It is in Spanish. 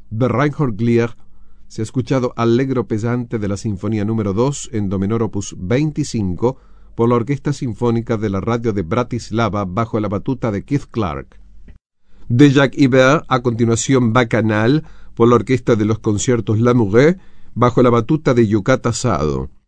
de Reinhold Glier, se ha escuchado Allegro pesante de la Sinfonía número 2 en do menor opus 25 por la Orquesta Sinfónica de la Radio de Bratislava bajo la batuta de Keith Clark. De Jacques Ibert, a continuación Bacchanal por la Orquesta de los Conciertos Lamoureux bajo la batuta de Yukata Sado.